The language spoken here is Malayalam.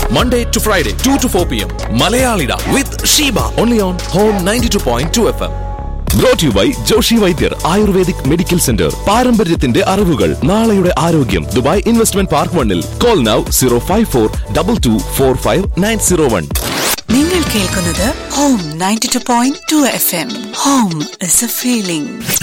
Monday to Friday, 2 to 4 p.m. Malayalida with Sheba. Only on Home 92.2 FM. Brought to you by Joshi Vaidyer Ayurvedic Medical Center. പാരമ്പര്യത്തിന്റെ അറിവുകൾ, നാളെയുടെ ആരോഗ്യം. Dubai investment park 1-ൽ. Call now 05422459901. നിങ്ങൾ കേൾക്കുന്നത് Home 92.2 FM. Home is a feeling.